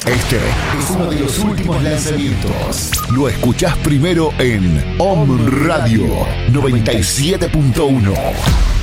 Este es uno de los últimos lanzamientos. Lo escuchás primero en Om Radio 97.1.